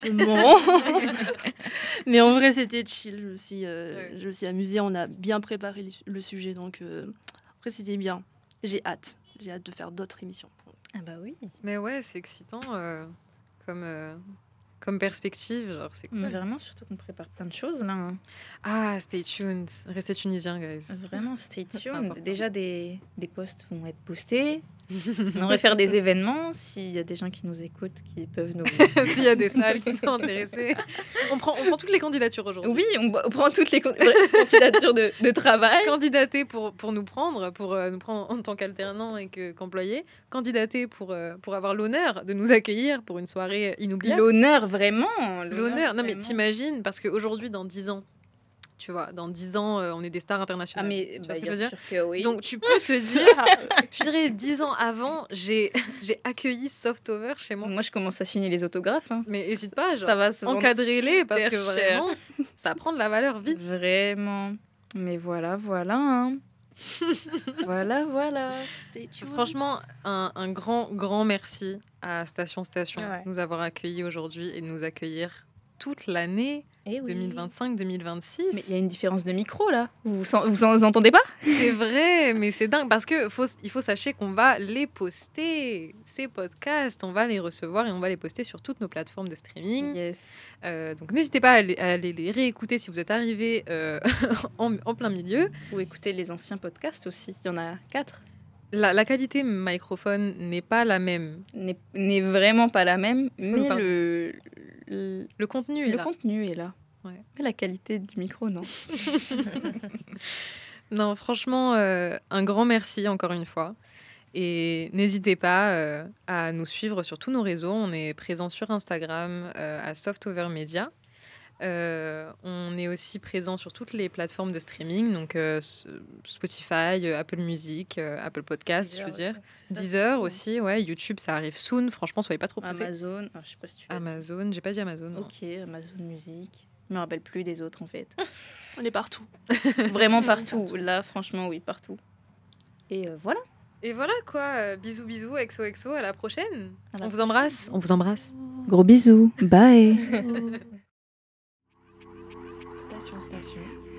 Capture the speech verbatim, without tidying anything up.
exactement. Mais en vrai, c'était chill. Je me suis, euh, Ouais. je me suis amusée. On a bien préparé le su- le sujet. Donc, euh, après, c'était bien. J'ai hâte. J'ai hâte de faire d'autres émissions. Ah bah oui. Mais ouais, c'est excitant euh, comme, euh, comme perspective. Genre, c'est Mais cool. vraiment, surtout qu'on prépare plein de choses là. hein. Ah, stay tuned. Restez tunisiens, guys. Vraiment, stay C'est tuned. important. Déjà, des, des posts vont être postés. On devrait faire des événements. S'il y a des gens qui nous écoutent, qui peuvent nous... S'il y a des salles qui sont intéressées. On prend, on prend toutes les candidatures aujourd'hui. Oui, on, on prend toutes les con- candidatures de, de travail. Candidater pour, pour nous prendre, pour euh, nous prendre en tant qu'alternants et que, qu'employés. Candidater pour, euh, pour avoir l'honneur de nous accueillir pour une soirée inoubliable. L'honneur, vraiment. L'honneur. Non, mais vraiment. t'imagines, parce qu'aujourd'hui, dans dix ans, tu vois, dans dix ans, euh, on est des stars Ah, internationales. mais Tu vois bah, ce que je bien veux dire sûr que oui. Donc, tu peux te dire, purée, dix ans avant, j'ai, j'ai accueilli Softover chez moi. Moi, je commence à signer les autographes. hein. Mais n'hésite pas, genre, Ça va se vendre encadrez-les parce super que cher. vraiment, ça prend de la valeur vite. Vraiment. Mais voilà, voilà. hein. voilà, voilà. Stay tuned. Franchement, un, un grand, grand merci à Station Station Ouais. de nous avoir accueillis aujourd'hui et de nous accueillir toute l'année Eh oui. deux mille vingt-cinq deux mille vingt-six. Mais il y a une différence de micro là. Vous vous, en- vous en entendez pas C'est vrai, mais c'est dingue parce que faut, il faut sachez qu'on va les poster, ces podcasts, on va les recevoir et on va les poster sur toutes nos plateformes de streaming. Yes. Euh, donc n'hésitez pas à aller, à aller les réécouter si vous êtes arrivé euh, en, en plein milieu. Ou écoutez les anciens podcasts aussi. Il y en a quatre. La, la qualité microphone n'est pas la même. N'est n'est vraiment pas la même, mais pardon. le, le, Le contenu est le là. contenu est là. Ouais. Mais la qualité du micro, non. Non, franchement, euh, un grand merci encore une fois. Et n'hésitez pas euh, à nous suivre sur tous nos réseaux. On est présent sur Instagram euh, à Softover Media. Euh, on est aussi présent sur toutes les plateformes de streaming, donc euh, S- Spotify, euh, Apple Music, euh, Apple Podcast, je veux dire. Deezer aussi, ouais. YouTube, ça arrive soon. Franchement, soyez pas trop pressés. Amazon. Ah, je sais pas si tu l'as dit. Amazon, j'ai pas dit Amazon. non. Ok, Amazon Music. Je me rappelle plus des autres en fait. On est partout. Vraiment partout. Là, franchement, oui, partout. Et euh, voilà. Et voilà quoi. euh, bisous, bisous, X O X O, à la prochaine. À la on vous prochaine. embrasse. On vous embrasse. Gros bisous. Bye. Station, station.